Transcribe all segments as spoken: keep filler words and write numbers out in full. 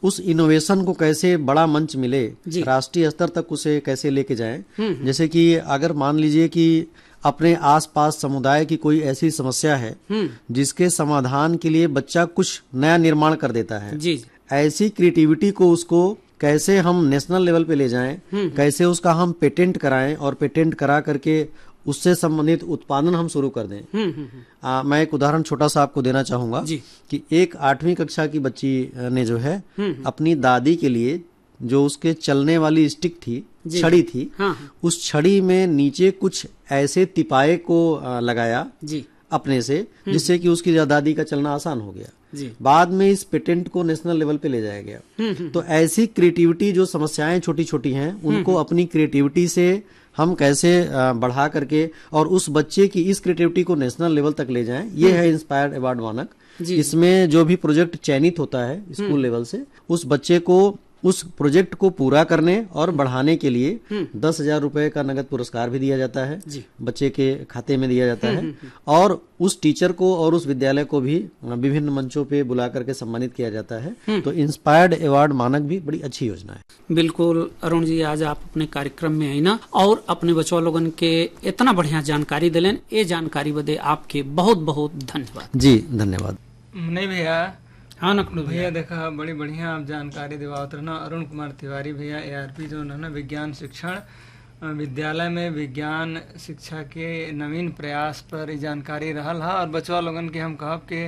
उस इनोवेशन को कैसे बड़ा मंच मिले, राष्ट्रीय स्तर तक उसे कैसे लेके जाएं। जैसे कि अगर मान लीजिए कि अपने आसपास समुदाय की कोई ऐसी समस्या है जिसके समाधान के लिए बच्चा कुछ नया निर्माण कर देता है, जी। ऐसी क्रिएटिविटी को उसको कैसे हम नेशनल लेवल पे ले जाएं, कैसे उसका हम पेटेंट कराएं और पेटेंट करा करके उससे संबंधित उत्पादन हम शुरू कर दें। आ, मैं एक उदाहरण छोटा सा आपको देना चाहूंगा कि एक आठवीं कक्षा की बच्ची ने जो है अपनी दादी के लिए जो उसके चलने वाली स्टिक थी, छड़ी थी, हाँ। उस छड़ी में नीचे कुछ ऐसे तिपाए को लगाया जी। अपने से, जिससे कि उसकी दादी का चलना आसान हो गया जी। बाद में इस पेटेंट को नेशनल लेवल पे ले जाया गया। तो ऐसी क्रिएटिविटी, जो समस्याएं छोटी छोटी हैं, उनको अपनी क्रिएटिविटी से हम कैसे बढ़ा करके और उस बच्चे की इस क्रिएटिविटी को नेशनल लेवल तक ले जाएं, ये है इंस्पायर्ड अवार्ड मानक। इसमें जो भी प्रोजेक्ट चयनित होता है स्कूल लेवल से, उस बच्चे को उस प्रोजेक्ट को पूरा करने और बढ़ाने के लिए दस हजार रुपए का नगद पुरस्कार भी दिया जाता है, बच्चे के खाते में दिया जाता है। और उस टीचर को और उस विद्यालय को भी विभिन्न मंचों पे बुला करके सम्मानित किया जाता है। तो इंस्पायर्ड अवार्ड मानक भी बड़ी अच्छी योजना है। बिल्कुल अरुण जी, आज आप अपने कार्यक्रम में आई ना और अपने बच्चों लोगन के इतना बढ़िया जानकारी दिलेन, ये जानकारी बदे आपके बहुत बहुत धन्यवाद। जी धन्यवाद। नहीं भैया, हाँ नकलू भैया देखा बड़ी बढ़िया आप जानकारी दिवावत रहना। अरुण कुमार तिवारी भैया एआरपी जो है ना विज्ञान शिक्षण विद्यालय में विज्ञान शिक्षा के नवीन प्रयास पर जानकारी रहल है। और बचवा लोगन के हम कहब के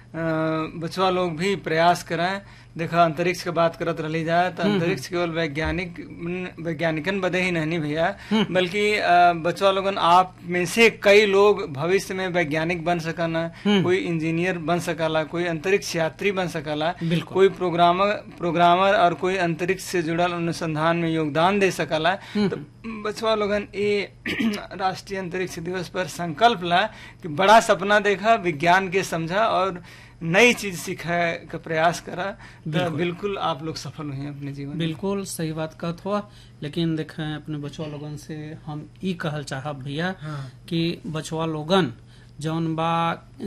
बचवा लोग भी प्रयास करें। देखा अंतरिक्ष के बात करत रही जाए तो अंतरिक्ष केवल वैज्ञानिक वैज्ञानिकन बदे ही नहीं भैया, बल्कि बचवा लोगन आप में से कई लोग भविष्य में वैज्ञानिक बन सकना, कोई इंजीनियर बन सकला, कोई अंतरिक्ष यात्री बन सकला, कोई प्रोग्रामर प्रोग्रामर और कोई अंतरिक्ष से जुड़ल अनुसंधान में योगदान दे सकला। तो बचवा लोगन ये राष्ट्रीय अंतरिक्ष दिवस पर संकल्प ला कि बड़ा सपना देखा, विज्ञान के समझा और नई चीज सीखने का प्रयास करा, तो बिल्कुल आप लोग सफल हुए अपने जीवन। बिल्कुल सही बात कहत हुआ। लेकिन देखें अपने बचवा लोगन से हम ई कहल चाहब भैया, हाँ। कि बचवा लोगन जौन बा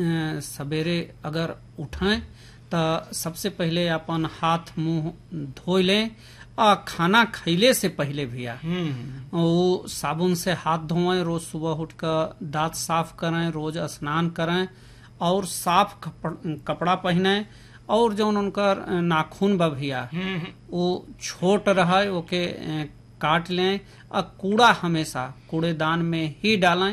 सवेरे अगर उठें तो सबसे पहले अपन हाथ मुंह धो लें और खाना खैले से पहले भैया वो साबुन से हाथ धोएं, रोज सुबह उठकर दांत साफ करें, रोज स्नान करें और साफ कपड़ा पहने। और जो उनका नाखून बा भैया वो छोट रहे, ओके काट लें और कूड़ा हमेशा कूड़ेदान में ही डालें।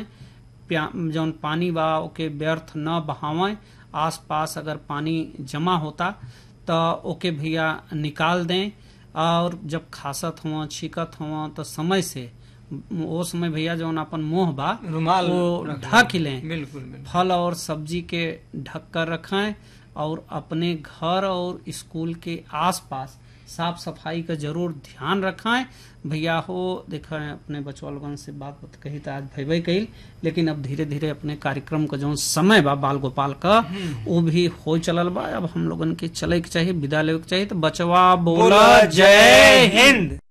जौन पानी बा ओके व्यर्थ न बहावें। आसपास अगर पानी जमा होता तो ओके भैया निकाल दें। और जब खासत हुआ छीकत हुआ तो समय से वो समय भैया जो अपन मुंह बा रुमाल वो ढक लें। बिल्कुल, बिल्कुल। फल और सब्जी के ढक कर रखें और अपने घर और स्कूल के आसपास साफ सफाई का जरूर ध्यान रखें भैया हो। देखा अपने बचवा लोगन से बात बात कही तो आज भई कही, लेकिन अब धीरे धीरे अपने कार्यक्रम का जो समय बा बाल गोपाल का वो भी हो चलल बा। अब हम लोगन के चले के चाहिए, विदा लेवे के चाहिए। तो बचवा बोला जय हिंद।